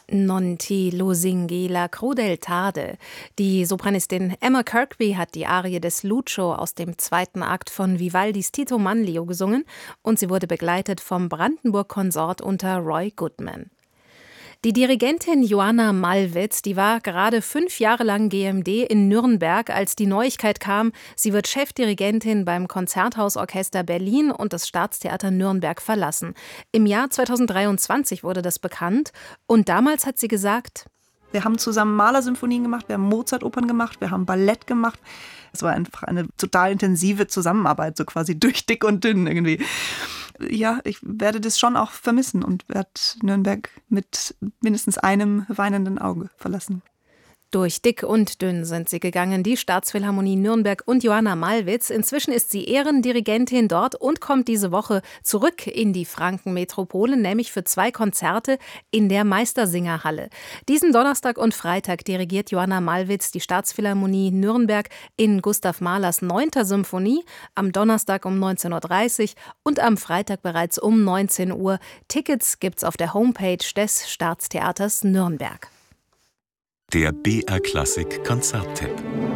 Non ti lusinghi la crudeltade. Die Sopranistin Emma Kirkby hat die Arie des Lucio aus dem zweiten Akt von Vivaldis Tito Manlio gesungen und sie wurde begleitet vom Brandenburg-Konsort unter Roy Goodman. Die Dirigentin Joanna Malwitz, die war gerade 5 Jahre lang GMD in Nürnberg, als die Neuigkeit kam, sie wird Chefdirigentin beim Konzerthausorchester Berlin und das Staatstheater Nürnberg verlassen. Im Jahr 2023 wurde das bekannt und damals hat sie gesagt: Wir haben zusammen Mahler-Symphonien gemacht, wir haben Mozart-Opern gemacht, wir haben Ballett gemacht. Es war einfach eine total intensive Zusammenarbeit, so quasi durch dick und dünn irgendwie. Ja, ich werde das schon auch vermissen und werde Nürnberg mit mindestens einem weinenden Auge verlassen. Durch dick und dünn sind sie gegangen, die Staatsphilharmonie Nürnberg und Joanna Malwitz. Inzwischen ist sie Ehrendirigentin dort und kommt diese Woche zurück in die Frankenmetropole, nämlich für 2 Konzerte in der Meistersingerhalle. Diesen Donnerstag und Freitag dirigiert Joanna Malwitz die Staatsphilharmonie Nürnberg in Gustav Mahlers 9. Symphonie, am Donnerstag um 19.30 Uhr und am Freitag bereits um 19 Uhr. Tickets gibt's auf der Homepage des Staatstheaters Nürnberg. Der BR Klassik Konzerttipp.